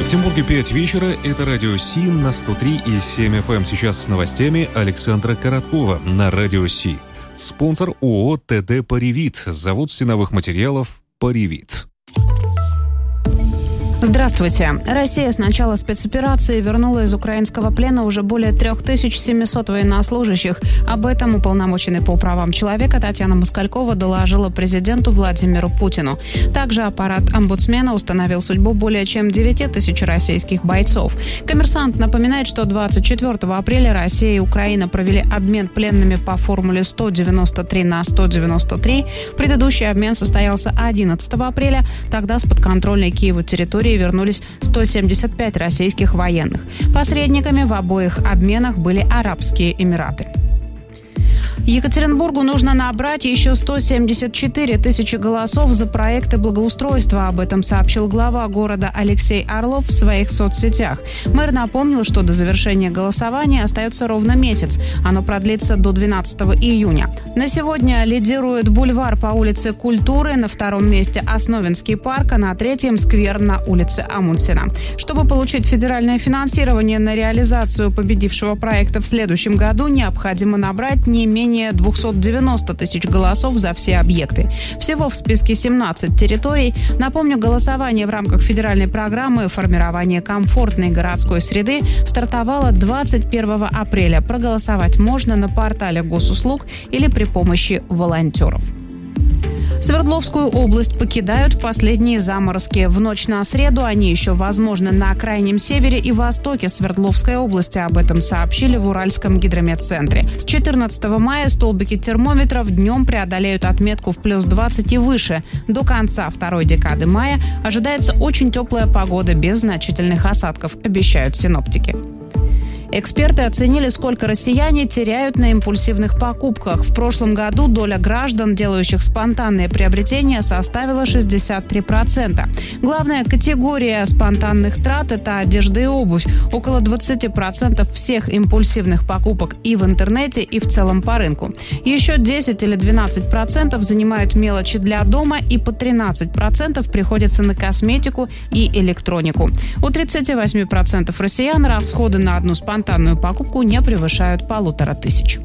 Екатеринбурге 5 вечера. Это радио Си на 103,7 FM. Сейчас с новостями Александра Короткова на радио Си. Спонсор ООО ТД «Паривит». Завод стеновых материалов «Паривит». Здравствуйте. Россия с начала спецоперации вернула из украинского плена уже более 3700 военнослужащих. Об этом уполномоченный по правам человека Татьяна Москалькова доложила президенту Владимиру Путину. Также аппарат омбудсмена установил судьбу более чем 9000 российских бойцов. «Коммерсант» напоминает, что 24 апреля Россия и Украина провели обмен пленными по формуле 193/193. Предыдущий обмен состоялся 11 апреля. Тогда с подконтрольной Киеву территории вернулись 175 российских военных. Посредниками в обоих обменах были Арабские Эмираты. Екатеринбургу нужно набрать еще 174 тысячи голосов за проекты благоустройства. Об этом сообщил глава города Алексей Орлов в своих соцсетях. Мэр напомнил, что до завершения голосования остается ровно месяц. Оно продлится до 12 июня. На сегодня лидирует бульвар по улице Культуры, на втором месте Основинский парк, а на третьем сквер на улице Амундсена. Чтобы получить федеральное финансирование на реализацию победившего проекта в следующем году, необходимо набрать не менее 290 тысяч голосов за все объекты. Всего в списке 17 территорий. Напомню, голосование в рамках федеральной программы формирования комфортной городской среды стартовало 21 апреля. Проголосовать можно на портале госуслуг или при помощи волонтеров. Свердловскую область покидают последние заморозки. В ночь на среду они еще возможны на крайнем севере и востоке Свердловской области. Об этом сообщили в Уральском гидрометцентре. С 14 мая столбики термометров днем преодолеют отметку в плюс 20 и выше. До конца второй декады мая ожидается очень теплая погода без значительных осадков, обещают синоптики. Эксперты оценили, сколько россияне теряют на импульсивных покупках. В прошлом году доля граждан, делающих спонтанные приобретения, составила 63%. Главная категория спонтанных трат – это одежда и обувь. Около 20% всех импульсивных покупок и в интернете, и в целом по рынку. Еще 10 или 12% занимают мелочи для дома, и по 13% приходится на косметику и электронику. У 38% россиян расходы на одну спонтанную покупку не превышают 1500.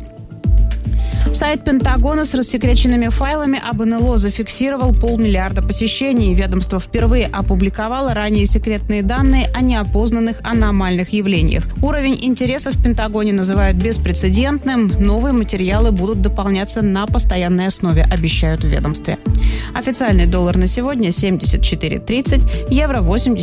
Сайт Пентагона с рассекреченными файлами об НЛО зафиксировал 500 миллиарда посещений. Ведомство впервые опубликовало ранее секретные данные о неопознанных аномальных явлениях. Уровень интереса в Пентагоне называют беспрецедентным. Новые материалы будут дополняться на постоянной основе, обещают в ведомстве. Официальный доллар на сегодня 74.30, евро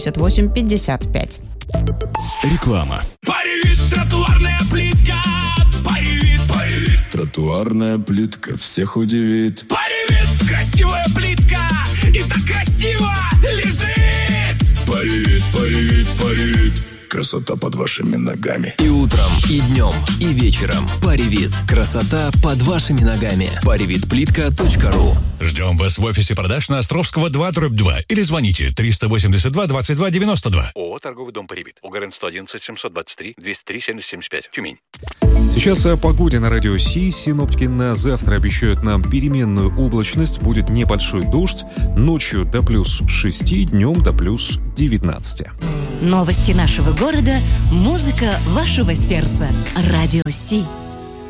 88.55. Реклама. Паривит, тротуарная плитка. Паривит, паривит. Тротуарная плитка всех удивит. Паривит, красивая плитка. И так красиво лежит. Паривит, паривит, паривит. Красота под вашими ногами. И утром, и днем, и вечером. Паривит. Красота под вашими ногами. Parivitplitka.ru. Ждем вас в офисе продаж на Островского 2/2 или звоните 382 22 92. ООО «Торговый дом Паривит». УГРН 111 723 203 7075. Тюмень. Сейчас о погоде на радио Си. Синоптики на завтра обещают нам переменную облачность. Будет небольшой дождь. Ночью до плюс 6, днем до плюс 19. Новости нашего города, музыка вашего сердца. Радио Си.